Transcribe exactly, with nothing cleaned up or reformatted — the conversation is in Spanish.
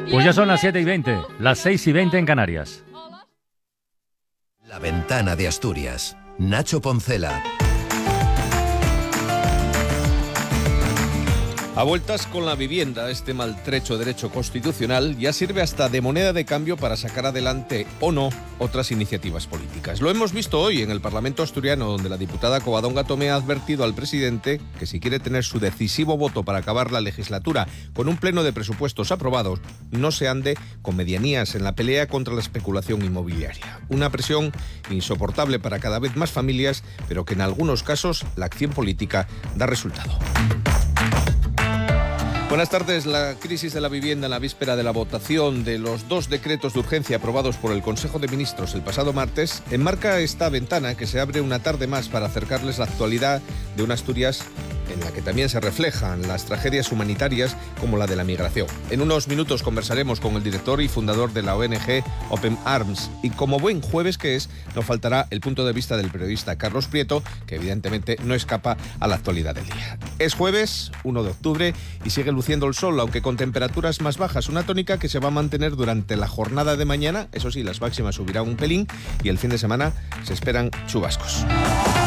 Pues ya son las siete y veinte, las seis y veinte en Canarias. La Ventana de Asturias. Nacho Poncela. A vueltas con la vivienda, este maltrecho derecho constitucional ya sirve hasta de moneda de cambio para sacar adelante o no otras iniciativas políticas. Lo hemos visto hoy en el Parlamento asturiano, donde la diputada Covadonga Tomé ha advertido al presidente que si quiere tener su decisivo voto para acabar la legislatura con un pleno de presupuestos aprobados, no se ande con medianías en la pelea contra la especulación inmobiliaria. Una presión insoportable para cada vez más familias, pero que en algunos casos la acción política da resultado. Buenas tardes. La crisis de la vivienda en la víspera de la votación de los dos decretos de urgencia aprobados por el Consejo de Ministros el pasado martes enmarca esta ventana que se abre una tarde más para acercarles la actualidad de una Asturias en la que también se reflejan las tragedias humanitarias como la de la migración. En unos minutos conversaremos con el director y fundador de la O N G Open Arms y como buen jueves que es, nos faltará el punto de vista del periodista Carlos Prieto, que evidentemente no escapa a la actualidad del día. Es jueves, uno de octubre, y sigue luciendo el sol, aunque con temperaturas más bajas, una tónica que se va a mantener durante la jornada de mañana. Eso sí, las máximas subirán un pelín y el fin de semana se esperan chubascos.